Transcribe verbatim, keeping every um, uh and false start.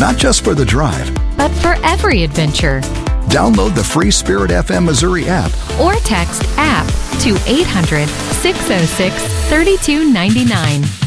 not just for the drive, but for every adventure. Download the free Spirit F M Missouri app or text app to eight hundred, six oh six, three two nine nine.